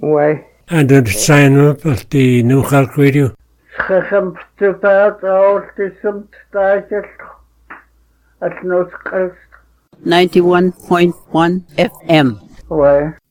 Ouais. And then sign up at the New Halk Radio. Schacham stupaat autism stajelt at North Coast. 91.1 FM. Ouais.